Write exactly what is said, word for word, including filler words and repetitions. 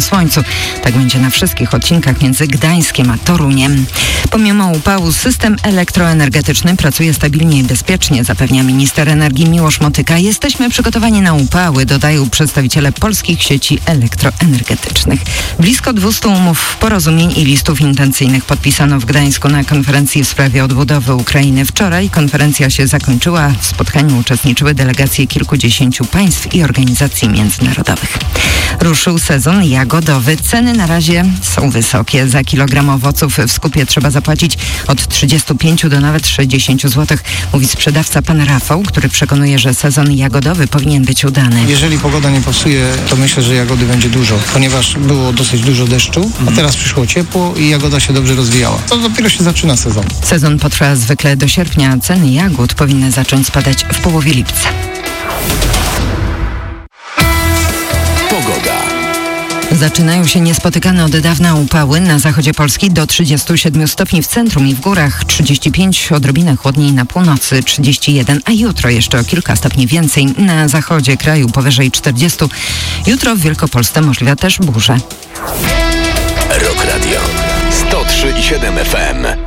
pełnym słońcu. Tak będzie na wszystkich odcinkach między Gdańskiem a Toruniem. Pomimo upału system elektroenergetyczny pracuje stabilnie i bezpiecznie, zapewnia minister energii Miłosz Motyka. Jesteśmy przygotowani na upały, dodają przedstawiciele polskich sieci elektroenergetycznych. Blisko dwieście umów porozumień i listów intencyjnych podpisano w Gdańsku na konferencji w sprawie odbudowy Ukrainy. Wczoraj konferencja się zakończyła. W spotkaniu uczestniczyły delegacje kilkudziesięciu państw i organizacji międzynarodowych. Ruszył sezon jagodowy. Ceny na razie są wysokie. Za kilogram owoców w skupie trzeba zapłacić od trzydziestu pięciu do nawet sześćdziesięciu złotych, mówi sprzedawca pan Rafał, który przekonuje, że sezon jagodowy powinien być udany. Jeżeli pogoda nie pasuje, to myślę, że jagody będzie dużo, ponieważ było dosyć dużo deszczu, a teraz przyszło ciepło i jagoda się dobrze rozwijała. To dopiero się zaczyna sezon. Sezon potrwa zwykle do sierpnia, a ceny jagód powinny zacząć spadać w połowie lipca. Pogoda. Zaczynają się niespotykane od dawna upały. Na zachodzie Polski do trzydziestu siedmiu stopni w centrum i w górach, trzydzieści pięć, odrobinę chłodniej na północy, trzydzieści jeden, a jutro jeszcze o kilka stopni więcej. Na zachodzie kraju powyżej czterdziestu. Jutro w Wielkopolsce możliwa też burza. Rock Radio sto trzy i siedem F M.